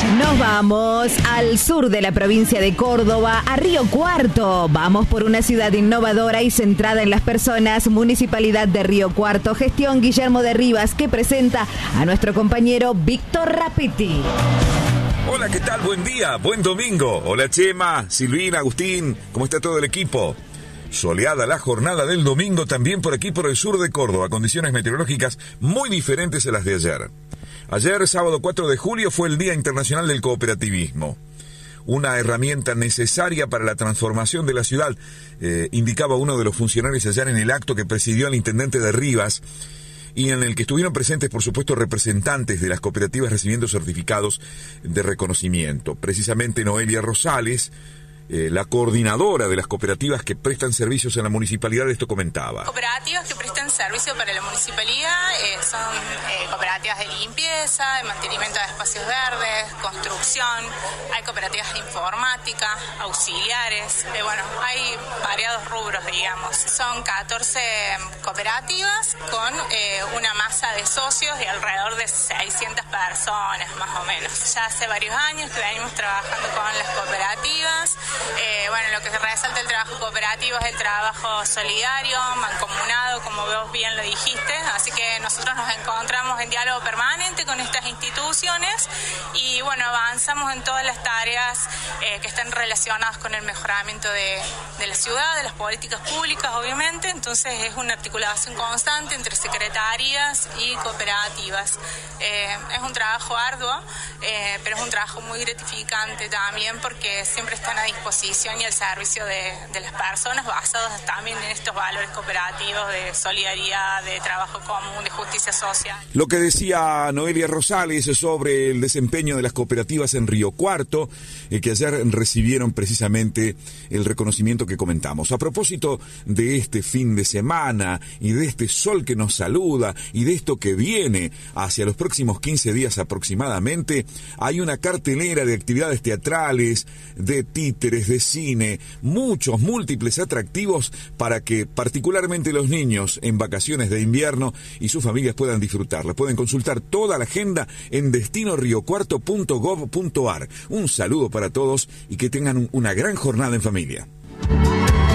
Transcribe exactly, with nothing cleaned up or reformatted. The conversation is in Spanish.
Nos vamos al sur de la provincia de Córdoba, a Río Cuarto. Vamos por una ciudad innovadora y centrada en las personas. Municipalidad de Río Cuarto, gestión Guillermo de Rivas, que presenta a nuestro compañero Víctor Rapetti. Hola, ¿qué tal? Buen día, buen domingo. Hola Chema, Silvina, Agustín, ¿cómo está todo el equipo? Soleada la jornada del domingo también por aquí por el sur de Córdoba, condiciones meteorológicas muy diferentes a las de ayer. Ayer, sábado cuatro de julio, fue el Día Internacional del Cooperativismo. Una herramienta necesaria para la transformación de la ciudad, eh, indicaba uno de los funcionarios ayer en el acto que presidió el intendente de Rivas, y en el que estuvieron presentes, por supuesto, representantes de las cooperativas recibiendo certificados de reconocimiento. Precisamente Noelia Rosales, Eh, la coordinadora de las cooperativas que prestan servicios en la municipalidad, esto comentaba. Cooperativas que prestan servicio para la municipalidad eh, son eh, cooperativas de limpieza, de mantenimiento de espacios verdes, construcción, hay cooperativas de informática, auxiliares, eh, bueno, hay variados rubros, digamos. Son catorce cooperativas con eh, una masa de socios de alrededor de seiscientas personas, más o menos. Ya hace varios años que venimos trabajando con las cooperativas. Eh, bueno, lo que se resalta el trabajo cooperativo es el trabajo solidario, mancomunado, como vos bien lo dijiste, así que nosotros nos encontramos en diálogo permanente con estas instituciones y bueno, avanzamos en todas las tareas eh, que están relacionadas con el mejoramiento de, de la ciudad, de las políticas públicas, obviamente, entonces es una articulación constante entre secretarías y cooperativas. Eh, es un trabajo arduo, eh, pero es un trabajo muy gratificante también porque siempre están a disposición y al servicio de, de las personas, basados también en estos valores cooperativos de solidaridad, de trabajo común, de justicia social. Lo que decía Noelia Rosales sobre el desempeño de las cooperativas en Río Cuarto, eh, que ayer recibieron precisamente el reconocimiento que comentamos. A propósito de este fin de semana y de este sol que nos saluda y de esto que viene hacia los próximos quince días aproximadamente, hay una cartelera de actividades teatrales, de títeres, de cine, muchos múltiples atractivos para que particularmente los niños en vacaciones de invierno y sus familias puedan disfrutarla. Pueden consultar toda la agenda en destino rio cuarto punto gob punto ar. Un saludo para todos y que tengan una gran jornada en familia.